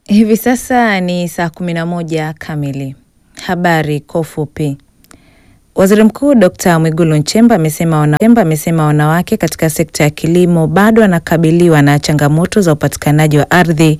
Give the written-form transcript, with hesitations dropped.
Hivi sasa ni saa 11 kamili. Habari kwa ufupi. Waziri Mkuu Dr. Mwigulu Nchemba amesema wanawake katika sekta ya kilimo bado wanakabiliwa na changamoto za upatikanaji wa ardhi